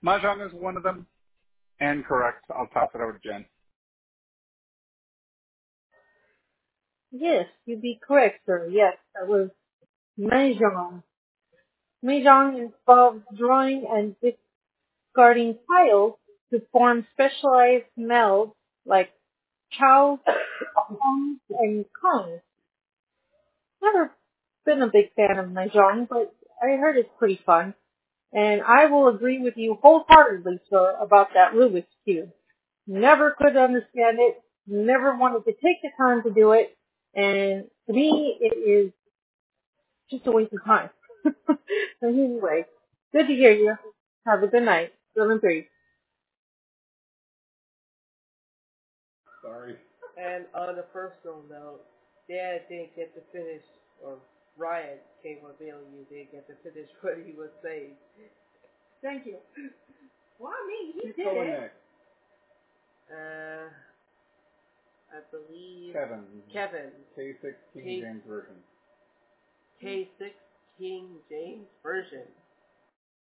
Mahjong is one of them. And correct. I'll toss it over to Jen. Yes, you'd be correct, sir. Yes, that was Mahjong. Mahjong involves drawing and discarding tiles to form specialized melds like chows, kongs, and kongs. Never been a big fan of Mahjong, but I heard it's pretty fun. And I will agree with you wholeheartedly, sir, about that Rubik's Cube. Never could understand it, never wanted to take the time to do it, and to me, it is just a waste of time. So anyway, good to hear you. Have a good night. 7-3. Sorry. And on a personal note, Dad didn't get to finish, or Ryan K. Rebellion didn't get to finish what he was saying. Thank you. Well, I mean, he Keep did going it. next. I believe Kevin. K6 King K- James Version. K6 King James Version.